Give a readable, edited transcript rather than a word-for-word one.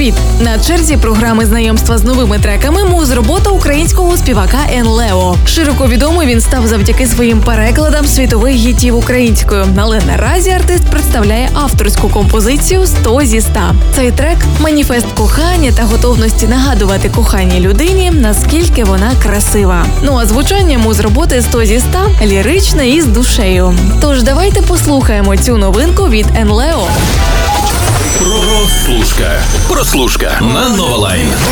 Привіт! На черзі програми знайомства з новими треками муз-робота українського співака ЕНЛЕО. Широко відомий він став завдяки своїм перекладам світових гітів українською. Але наразі артист представляє авторську композицію «100 зі 100». Цей трек – маніфест кохання та готовності нагадувати коханій людині, наскільки вона красива. Ну а звучання муз-роботи «100 зі 100» ліричне і з душею. Тож давайте послухаємо цю новинку від ЕНЛЕО. Прослушка на Новолайн.